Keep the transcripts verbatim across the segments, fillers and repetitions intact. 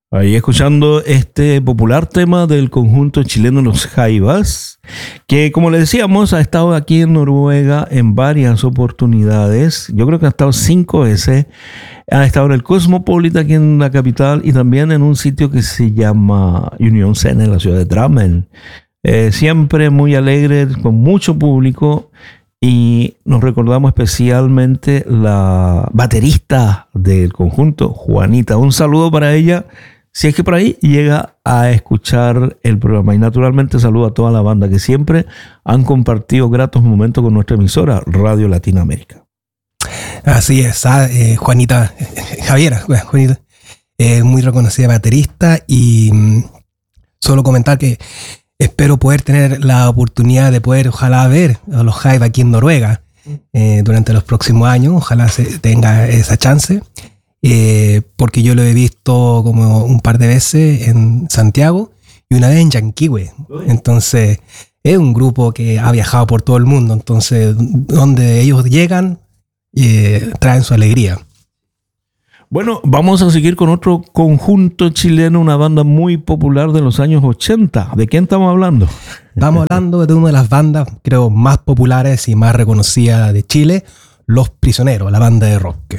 Ahí escuchando este popular tema del conjunto chileno Los Jaivas, que como le decíamos ha estado aquí en Noruega en varias oportunidades. Yo creo que ha estado cinco veces. Ha estado en el Cosmopolitan aquí en la capital y también en un sitio que se llama Union Scene en la ciudad de Drammen. Eh, siempre muy alegre, con mucho público, y nos recordamos especialmente la baterista del conjunto, Juanita. Un saludo para ella, si es que por ahí llega a escuchar el programa. Y naturalmente saludo a toda la banda que siempre han compartido gratos momentos con nuestra emisora Radio Latinoamérica. Así es, eh, Juanita, eh, Javiera, Juanita, eh, muy reconocida baterista, y mm, solo comentar que espero poder tener la oportunidad de poder, ojalá, ver a los Jaivas aquí en Noruega eh, durante los próximos años. Ojalá se tenga esa chance, eh, porque yo lo he visto como un par de veces en Santiago y una vez en Yanquihue. Entonces, es un grupo que ha viajado por todo el mundo. Entonces, donde ellos llegan, eh, traen su alegría. Bueno, vamos a seguir con otro conjunto chileno, una banda muy popular de los años ochenta. ¿De quién estamos hablando? Estamos hablando de una de las bandas, creo, más populares y más reconocidas de Chile, Los Prisioneros, la banda de rock.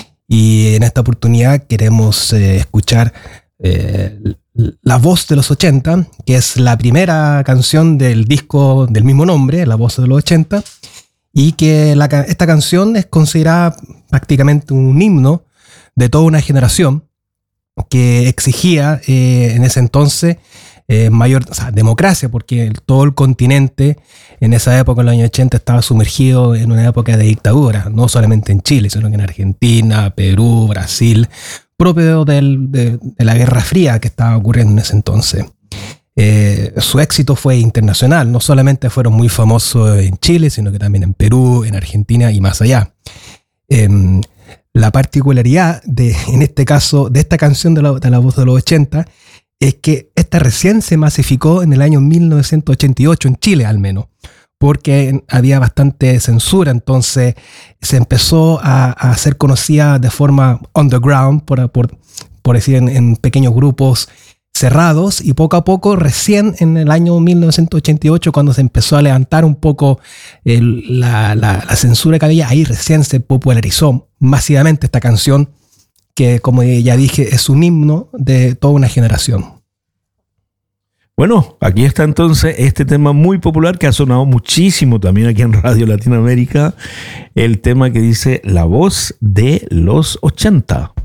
Y en esta oportunidad queremos eh, escuchar eh, La Voz de los ochenta, que es la primera canción del disco del mismo nombre, La Voz de los ochenta, y que la, esta canción es considerada prácticamente un himno de toda una generación que exigía eh, en ese entonces eh, mayor, o sea, democracia, porque todo el continente en esa época, en los años ochenta, estaba sumergido en una época de dictadura, no solamente en Chile, sino que en Argentina, Perú, Brasil, propio del, de, de la Guerra Fría que estaba ocurriendo en ese entonces. Eh, su éxito fue internacional, no solamente fueron muy famosos en Chile, sino que también en Perú, en Argentina y más allá. Eh, La particularidad de, en este caso, de esta canción de la, de la Voz de los ochenta es que esta recién se masificó en el año mil novecientos ochenta y ocho, en Chile al menos, porque había bastante censura. Entonces se empezó a, a ser conocida de forma underground, por, por, por decir, en, en pequeños grupos cerrados, y poco a poco, recién en el año mil novecientos ochenta y ocho, cuando se empezó a levantar un poco el, la, la, la censura que había, ahí recién se popularizó masivamente esta canción, que, como ya dije, es un himno de toda una generación. Bueno, aquí está entonces este tema muy popular que ha sonado muchísimo también aquí en Radio Latinoamérica, el tema que dice La Voz de los ochenta.